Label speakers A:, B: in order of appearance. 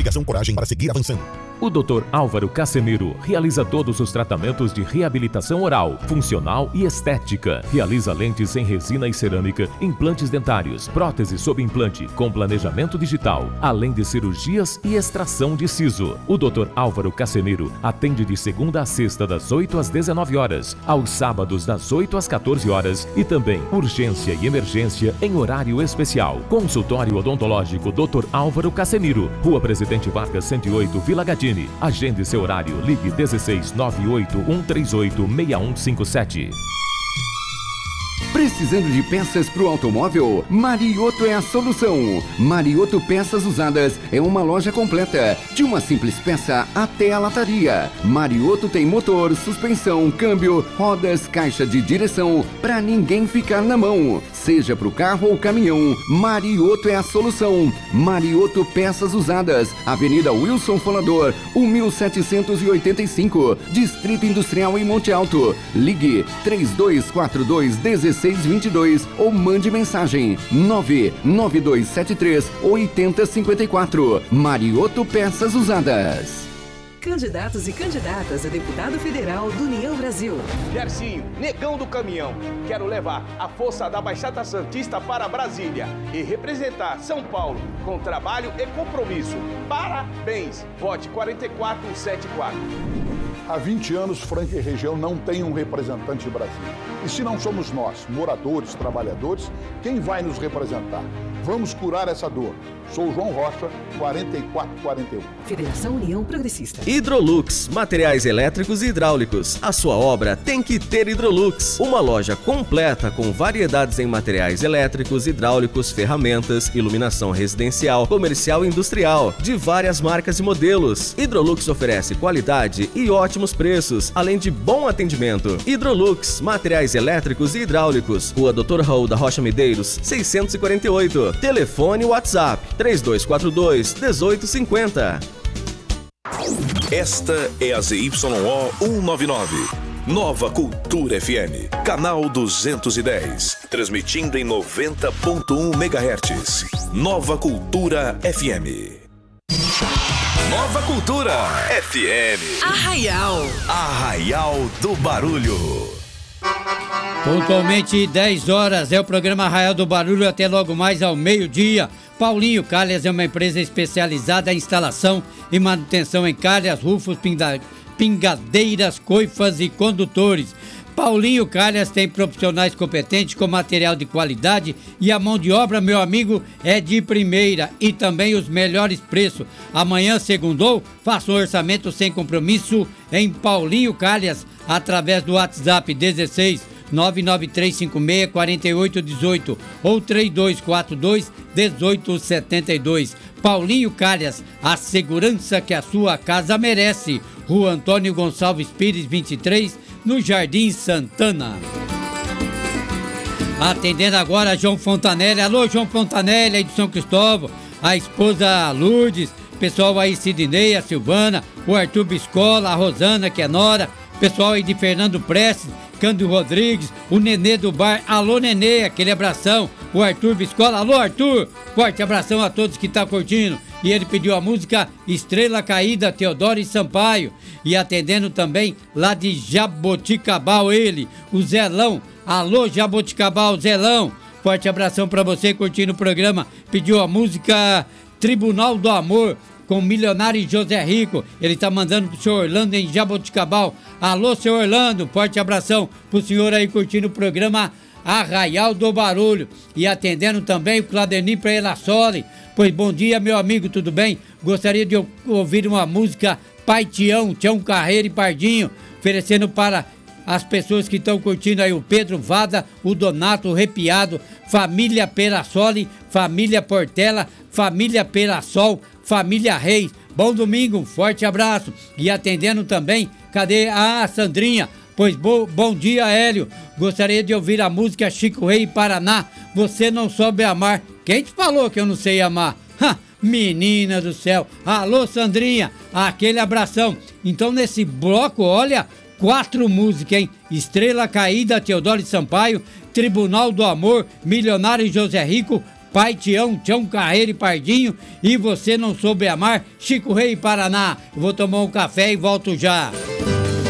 A: dedicação, coragem para seguir avançando.
B: O Dr. Álvaro Casemiro realiza todos os tratamentos de reabilitação oral, funcional e estética. Realiza lentes em resina e cerâmica, implantes dentários, próteses sob implante, com planejamento digital, além de cirurgias e extração de siso. O Dr. Álvaro Casemiro atende de segunda a sexta das 8 às 19 horas, aos sábados das 8 às 14 horas e também urgência e emergência em horário especial. Consultório odontológico Dr. Álvaro Casemiro, Rua Presidente Vargas 108, Vila Gadini. Agende seu horário, ligue 1698-138-6157.
C: Precisando de peças para o automóvel? Marioto é a solução. Marioto Peças Usadas é uma loja completa, de uma simples peça até a lataria. Marioto tem motor, suspensão, câmbio, rodas, caixa de direção, para ninguém ficar na mão. Seja para o carro ou caminhão, Marioto é a solução. Marioto Peças Usadas, Avenida Wilson Folador, 1785, Distrito Industrial em Monte Alto. Ligue 3242-1622 ou mande mensagem 99273-8054. Marioto Peças Usadas.
D: Candidatos e candidatas a deputado federal do União Brasil.
E: Gercinho, negão do caminhão. Quero levar a força da Baixada Santista para Brasília e representar São Paulo com trabalho e compromisso. Parabéns! Vote 4474.
F: Há 20 anos, Franca e região não tem um representante em Brasília. E se não somos nós, moradores, trabalhadores, quem vai nos representar? Vamos curar essa dor. Sou João Rocha, 4441.
D: Federação União Progressista.
G: Hidrolux, materiais elétricos e hidráulicos. A sua obra tem que ter Hidrolux. Uma loja completa com variedades em materiais elétricos, hidráulicos, ferramentas, iluminação residencial, comercial e industrial, de várias marcas e modelos. Hidrolux oferece qualidade e ótimos preços, além de bom atendimento. Hidrolux, materiais elétricos e hidráulicos. Rua Dr. Raul da Rocha Medeiros, 648. Telefone WhatsApp 3242-1850.
A: Esta é a ZYO 199. Nova Cultura FM, canal 210, transmitindo em 90.1 MHz. Nova Cultura FM. Nova Cultura FM. Arraial do Barulho.
H: Pontualmente 10 horas é o programa Arraial do Barulho, até logo mais ao meio-dia. Paulinho Calhas é uma empresa especializada em instalação e manutenção em calhas, rufos, pingadeiras, coifas e condutores. Paulinho Calhas tem profissionais competentes com material de qualidade e a mão de obra, meu amigo, é de primeira e também os melhores preços. Amanhã, segundou, faça um orçamento sem compromisso em Paulinho Calhas através do WhatsApp 16 993564818 ou 3242-1872. Paulinho Calhas, a segurança que a sua casa merece. Rua Antônio Gonçalves Pires 23, no Jardim Santana. Atendendo agora João Fontanelli. Alô, João Fontanelli aí de São Cristóvão, a esposa Lourdes, pessoal aí Sidney, a Silvana, o Arthur Biscola, a Rosana que é nora, pessoal aí de Fernando Prestes, Cândido Rodrigues, o Nenê do bar. Alô, Nenê, aquele abração. O Arthur Biscola. Alô, Arthur, forte abração a todos que estão curtindo. E ele pediu a música Estrela Caída, Teodoro e Sampaio. E atendendo também lá de Jaboticabal, ele, o Zelão. Alô, Jaboticabal, Zelão, forte abração pra você curtindo o programa. Pediu a música Tribunal do Amor, com Milionário e José Rico. Ele tá mandando pro senhor Orlando em Jaboticabal. Alô, senhor Orlando, forte abração pro senhor aí curtindo o programa Arraial do Barulho. E atendendo também o Cladenir Prelassoli. Pois bom dia, meu amigo, tudo bem? Gostaria de ouvir uma música Pai Tião Carreiro e Pardinho, oferecendo para as pessoas que estão curtindo aí o Pedro Vada, o Donato, o Repiado, família Perassoli, família Portela, família Perassol, família Reis. Bom domingo, um forte abraço. E atendendo também, cadê a Sandrinha? Pois bom dia, Hélio. Gostaria de ouvir a música Chico Rei Paraná, Você Não Soube Amar. Quem te falou que eu não sei amar? Menina do céu. Alô, Sandrinha, aquele abração. Então nesse bloco, olha, 4 músicas, hein? Estrela Caída, Teodoro e Sampaio, Tribunal do Amor, Milionário e José Rico, Pai Tião, Tião Carreiro e Pardinho, e você não soube amar, Chico Rei Paraná. Eu vou tomar um café e volto já.